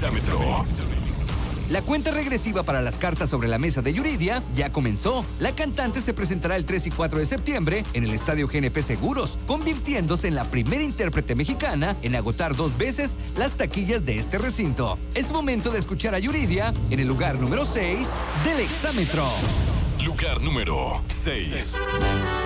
Exámetro. La cuenta regresiva para las cartas sobre la mesa de Yuridia ya comenzó. La cantante se presentará el 3 y 4 de septiembre en el Estadio GNP Seguros, convirtiéndose en la primera intérprete mexicana en agotar 2 veces las taquillas de este recinto. Es momento de escuchar a Yuridia en el lugar número 6 del Exámetro. Lugar número 6.